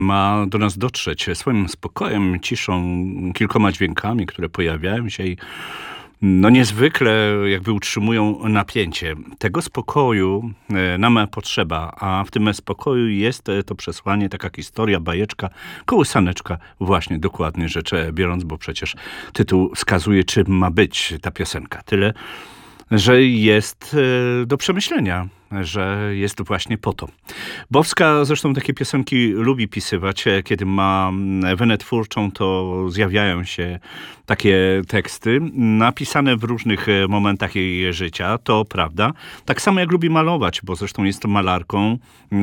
ma do nas dotrzeć swoim spokojem, ciszą, kilkoma dźwiękami, które pojawiają się i niezwykle jakby utrzymują napięcie. Tego spokoju nam potrzeba, a w tym spokoju jest to przesłanie, taka historia, bajeczka, kołysaneczka, właśnie dokładnie rzecz biorąc, bo przecież tytuł wskazuje, czym ma być ta piosenka. Tyle, że jest do przemyślenia, że jest właśnie po to. Bowska zresztą takie piosenki lubi pisywać. Kiedy ma wenę twórczą, to zjawiają się takie teksty napisane w różnych momentach jej życia, to prawda. Tak samo jak lubi malować, bo zresztą jest malarką.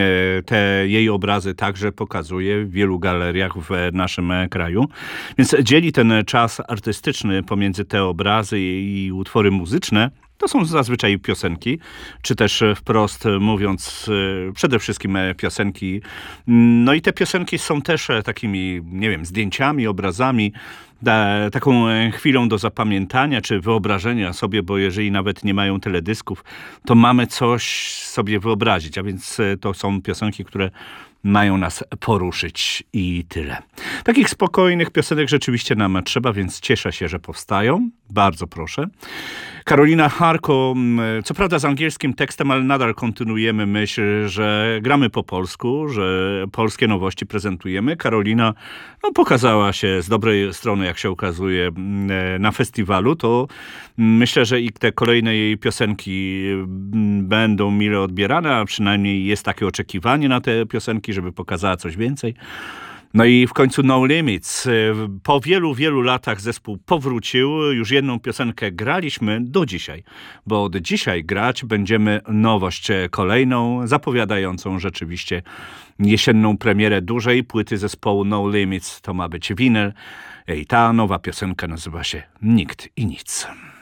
Te jej obrazy także pokazuje w wielu galeriach w naszym kraju. Więc dzieli ten czas artystyczny pomiędzy te obrazy i utwory muzyczne. To są zazwyczaj piosenki, czy też wprost mówiąc, przede wszystkim piosenki. No i te piosenki są też takimi, nie wiem, zdjęciami, obrazami, taką chwilą do zapamiętania, czy wyobrażenia sobie, bo jeżeli nawet nie mają teledysków, to mamy coś sobie wyobrazić, a więc to są piosenki, które mają nas poruszyć i tyle. Takich spokojnych piosenek rzeczywiście nam trzeba, więc cieszę się, że powstają. Bardzo proszę. Karolina Harko, co prawda z angielskim tekstem, ale nadal kontynuujemy myśl, że gramy po polsku, że polskie nowości prezentujemy. Karolina pokazała się z dobrej strony, jak się okazuje, na festiwalu. To myślę, że i te kolejne jej piosenki będą mile odbierane, a przynajmniej jest takie oczekiwanie na te piosenki, żeby pokazała coś więcej. No i w końcu No Limits. Po wielu, wielu latach zespół powrócił. Już jedną piosenkę graliśmy do dzisiaj, bo od dzisiaj grać będziemy nowość kolejną, zapowiadającą rzeczywiście jesienną premierę dużej płyty zespołu No Limits. To ma być winyl i ta nowa piosenka nazywa się Nikt i Nic.